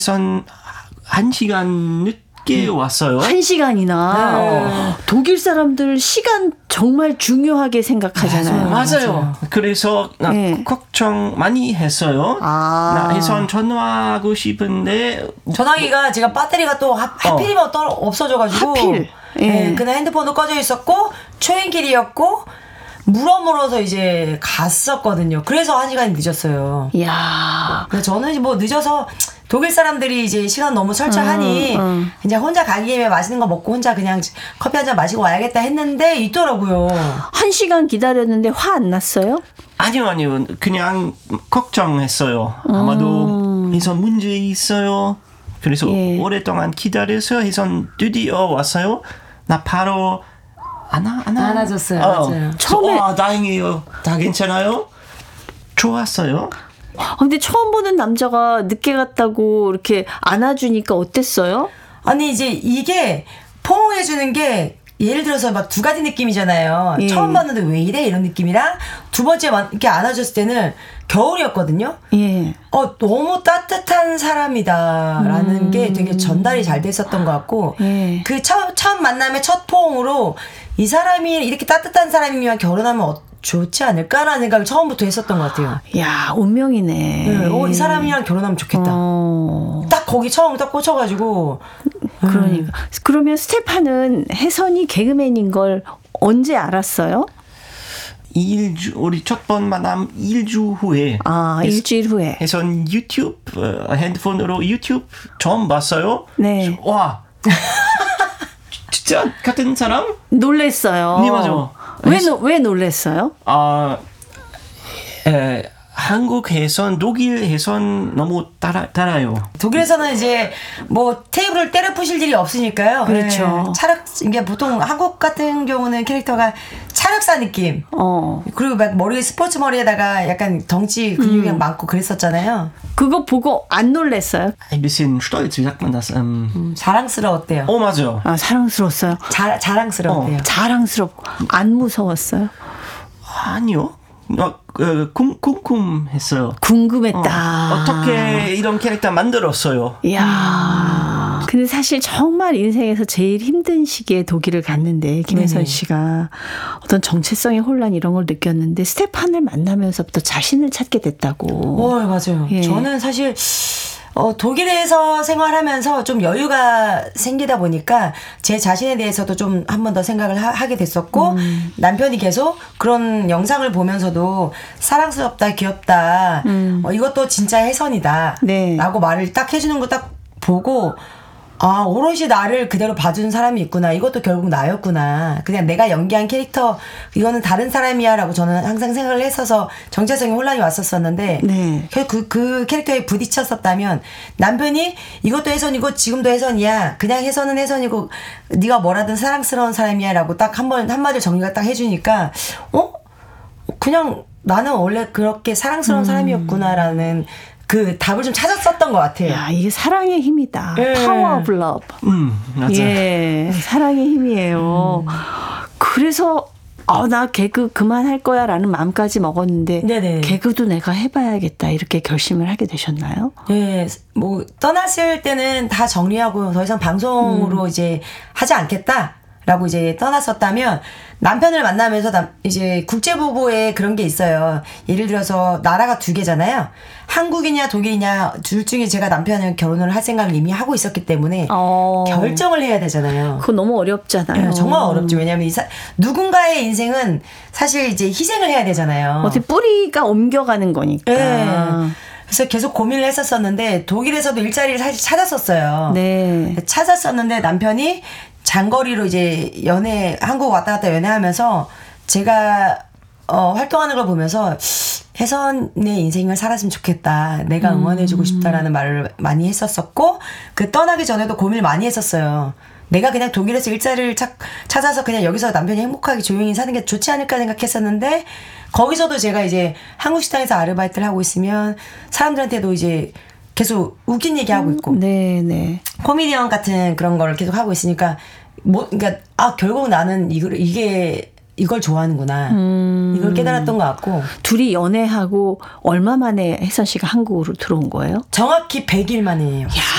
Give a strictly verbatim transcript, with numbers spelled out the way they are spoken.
선 한 시간 늦게 음. 왔어요. 한 시간이나. 네. 독일 사람들 시간 정말 중요하게 생각하잖아요. 맞아요. 맞아요. 그래서 네. 걱정 많이 했어요. 아. 나 해선 전화하고 싶은데 전화기가 제가 배터리가 또 하, 하필이면 어. 없어져가지고 하필. 예. 네, 그날 핸드폰도 꺼져 있었고 초행길이었고 물어물어서 이제 갔었거든요. 그래서 한 시간이 늦었어요. 이야. 저는 뭐 늦어서 독일 사람들이 이제 시간 너무 철저하니 음, 음. 이제 혼자 가기 김에 맛있는 거 먹고 혼자 그냥 커피 한 잔 마시고 와야겠다 했는데 있더라고요. 한 시간 기다렸는데 화 안 났어요? 아니요, 아니요. 그냥 걱정했어요. 아마도 음. 해선 문제 있어요. 그래서 예. 오랫동안 기다려서 해선 드디어 왔어요. 나 바로 안아, 안아. 안아줬어요. 어. 맞아요. 처음에 와, 다행이에요. 다 괜찮아요? 좋았어요. 근데 처음 보는 남자가 늦게 갔다고 이렇게 안아주니까 어땠어요? 아니 이제 이게 포옹해주는 게 예를 들어서 막 두 가지 느낌이잖아요. 예. 처음 봤는데 왜 이래 이런 느낌이랑 두 번째 이렇게 안아줬을 때는 겨울이었거든요. 예. 어 너무 따뜻한 사람이다라는 음. 게 되게 전달이 잘 됐었던 것 같고 예. 그 첫 첫 만남의 첫 포옹으로 이 사람이 이렇게 따뜻한 사람이면 결혼하면 어, 좋지 않을까라는 생각을 처음부터 했었던 것 같아요. 야 운명이네. 네, 어, 이 사람이랑 결혼하면 좋겠다. 어. 딱 거기 처음 딱 꽂혀가지고. 그러니까. 음. 그러면 스테판은 혜선이 개그맨인 걸 언제 알았어요? 일 주 우리 첫 번 만남 일 주 후에. 아 해서, 일주일 후에. 혜선 유튜브 핸드폰으로 유튜브 처음 봤어요. 네. 와. 진짜 같은 사람? 놀랬어요. 네 맞아. 왜, 노, 왜 놀랬어요? 아, 에, 한국에선 독일에선 너무 따라, 따라요. 독일에서는 이제 뭐 테이블을 때려 부실 일이 없으니까요. 그렇죠. 네. 차력 이게 보통 한국 같은 경우는 캐릭터가 차력사 느낌. 어. 그리고 막 머리 스포츠 머리에다가 약간 덩치 근육이 음. 많고 그랬었잖아요. 그거 보고 안 놀랬어요? Ein bisschen stolz, wie sagt man das? Ähm, 음, 자랑스러웠대요. 어 맞아요. 아 사랑스러웠어요. 자, 자랑스러웠대요. 어, 자랑스럽고 안 무서웠어요? 아니요. 어, 그, 궁, 궁금했어요. 궁금했다. 어, 어떻게 이런 캐릭터 만들었어요? 이야. 음. 근데 사실 정말 인생에서 제일 힘든 시기에 독일을 갔는데 김혜선 씨가 어떤 정체성의 혼란 이런 걸 느꼈는데 스테판을 만나면서부터 자신을 찾게 됐다고. 어, 맞아요. 예. 저는 사실 어, 독일에서 생활하면서 좀 여유가 생기다 보니까 제 자신에 대해서도 좀 한 번 더 생각을 하, 하게 됐었고 음. 남편이 계속 그런 영상을 보면서도 사랑스럽다 귀엽다 음. 어, 이것도 진짜 혜선이다 네. 라고 말을 딱 해주는 거 딱 보고 아 오롯이 나를 그대로 봐준 사람이 있구나. 이것도 결국 나였구나. 그냥 내가 연기한 캐릭터 이거는 다른 사람이야 라고 저는 항상 생각을 했어서 정체성의 혼란이 왔었었는데 네. 그, 그 캐릭터에 부딪혔었다면 남편이 이것도 혜선이고 지금도 혜선이야. 그냥 혜선은 혜선이고 네가 뭐라든 사랑스러운 사람이야 라고 딱 한 번 한마디로 정리가 딱 해주니까 어? 그냥 나는 원래 그렇게 사랑스러운 음. 사람이었구나라는 그 답을 좀 찾았었던 것 같아요. 야, 이게 사랑의 힘이다. 예. Power of love. 음, 맞아요. 예, 사랑의 힘이에요. 음. 그래서 어, 나 개그 그만할 거야 라는 마음까지 먹었는데 네네. 개그도 내가 해봐야겠다 이렇게 결심을 하게 되셨나요? 네. 뭐 떠났을 때는 다 정리하고 더 이상 방송으로 음. 이제 하지 않겠다. 라고 이제 떠났었다면 남편을 만나면서 남, 이제 국제부부에 그런 게 있어요. 예를 들어서 나라가 두 개잖아요. 한국이냐 독일이냐 둘 중에 제가 남편을 결혼을 할 생각을 이미 하고 있었기 때문에 어. 결정을 해야 되잖아요. 그거 너무 어렵잖아요. 네, 정말 어렵죠. 왜냐하면 이 사, 누군가의 인생은 사실 이제 희생을 해야 되잖아요. 어떻게 뿌리가 옮겨가는 거니까. 네. 그래서 계속 고민을 했었었는데 독일에서도 일자리를 사실 찾았었어요. 네. 찾았었는데 남편이 장거리로 이제 연애 한국 왔다 갔다 연애하면서 제가 어, 활동하는 걸 보면서 혜선의 인생을 살았으면 좋겠다. 내가 응원해주고 싶다라는 말을 많이 했었었고 그 떠나기 전에도 고민을 많이 했었어요. 내가 그냥 독일에서 일자리를 찾, 찾아서 그냥 여기서 남편이 행복하게 조용히 사는 게 좋지 않을까 생각했었는데 거기서도 제가 이제 한국 식당에서 아르바이트를 하고 있으면 사람들한테도 이제 계속 웃긴 얘기하고 있고. 음, 네, 네. 코미디언 같은 그런 걸 계속 하고 있으니까, 뭐, 그러니까, 아, 결국 나는 이걸, 이게, 이걸 좋아하는구나. 음. 이걸 깨달았던 것 같고. 둘이 연애하고 얼마 만에 혜선 씨가 한국으로 들어온 거예요? 정확히 백 일 만이에요. 야,